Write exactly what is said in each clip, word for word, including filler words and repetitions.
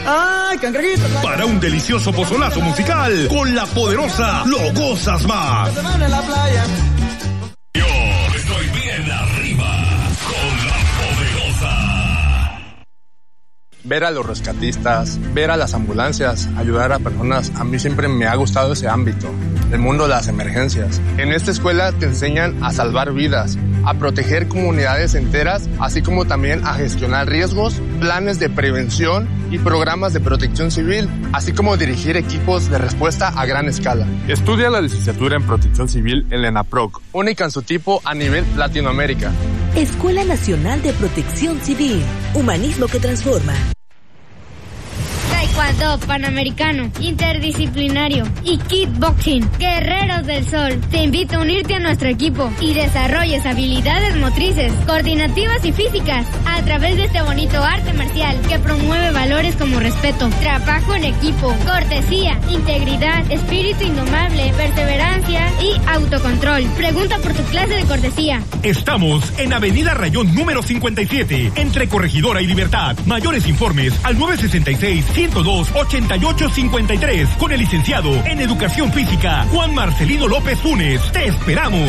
¡Ay, cangrejito! Para un delicioso pozolazo musical, con La Poderosa lo gozas más. En la playa. Yo estoy bien arriba con La Poderosa. Ver a los rescatistas, ver a las ambulancias, ayudar a personas, a mí siempre me ha gustado ese ámbito, el mundo de las emergencias. En esta escuela te enseñan a salvar vidas, a proteger comunidades enteras, así como también a gestionar riesgos, planes de prevención y programas de protección civil, así como dirigir equipos de respuesta a gran escala. Estudia la licenciatura en protección civil en la ENAPROC, única en su tipo a nivel Latinoamérica. Escuela Nacional de Protección Civil, humanismo que transforma. Taekwondo, Panamericano, Interdisciplinario y Kickboxing. Guerreros del Sol, te invito a unirte a nuestro equipo y desarrolles habilidades motrices, coordinativas y físicas a través de este bonito arte marcial que promueve valores como respeto, trabajo en equipo, cortesía, integridad, espíritu indomable, perseverancia y autocontrol. Pregunta por tu clase de cortesía. Estamos en Avenida Rayón número cincuenta y siete, entre Corregidora y Libertad. Mayores informes al nueve sesenta y seis, ciento dos, ochenta y ocho cincuenta y tres con el licenciado en Educación Física, Juan Marcelino López Funes. ¡Te esperamos!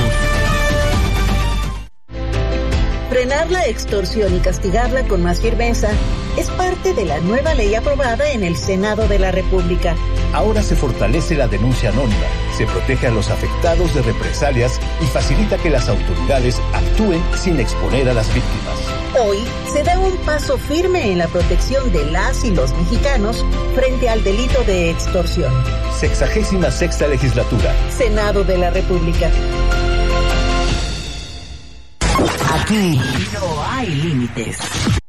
Frenar la extorsión y castigarla con más firmeza es parte de la nueva ley aprobada en el Senado de la República. Ahora se fortalece la denuncia anónima, se protege a los afectados de represalias y facilita que las autoridades actúen sin exponer a las víctimas. Hoy se da un paso firme en la protección de las y los mexicanos frente al delito de extorsión. Sexagésima sexta legislatura. Senado de la República. Aquí no hay límites.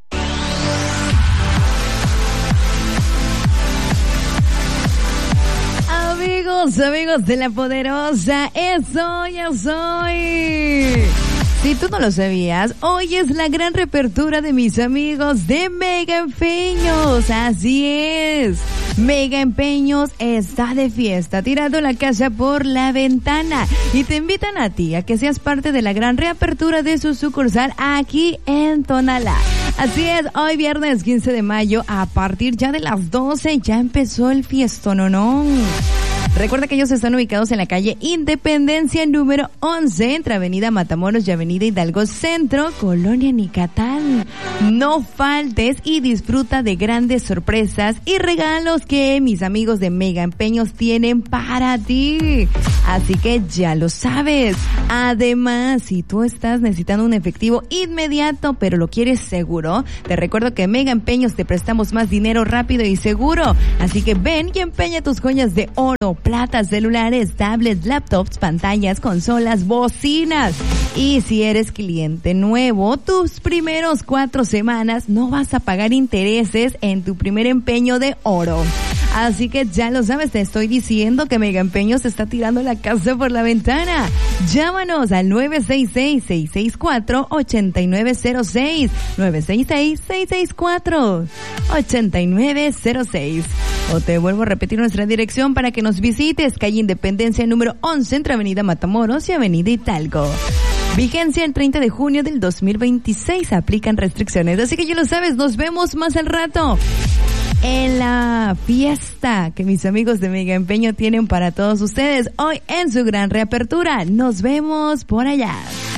Amigos, amigos de La Poderosa, eso ya soy. Si tú no lo sabías, hoy es la gran reapertura de mis amigos de Mega Empeños. Así es. Mega Empeños está de fiesta, tirando la casa por la ventana. Y te invitan a ti a que seas parte de la gran reapertura de su sucursal aquí en Tonalá. Así es, hoy viernes quince de mayo, a partir ya de las doce, ya empezó el fiestononón. Recuerda que ellos están ubicados en la calle Independencia número once, entre Avenida Matamoros y Avenida Hidalgo Centro, Colonia Nicatán. No faltes y disfruta de grandes sorpresas y regalos que mis amigos de Mega Empeños tienen para ti. Así que ya lo sabes. Además, si tú estás necesitando un efectivo inmediato, pero lo quieres seguro, te recuerdo que Mega Empeños te prestamos más dinero rápido y seguro. Así que ven y empeña tus joyas de oro, plata, celulares, tablets, laptops, pantallas, consolas, bocinas. Y si eres cliente nuevo, tus primeros cuatro semanas no vas a pagar intereses en tu primer empeño de oro. Así que ya lo sabes, te estoy diciendo que Mega Empeños está tirando la casa por la ventana. Llámanos al nueve seis seis, seis seis cuatro, ocho nueve cero seis, nueve seis seis, seis seis cuatro, ocho nueve cero seis. O te vuelvo a repetir nuestra dirección para que nos visites, calle Independencia número once, entre Avenida Matamoros y Avenida Hidalgo. Vigencia el treinta de junio del dos mil veintiséis, aplican restricciones. Así que ya lo sabes, nos vemos más al rato en la fiesta que mis amigos de Mega Empeño tienen para todos ustedes hoy en su gran reapertura. Nos vemos por allá.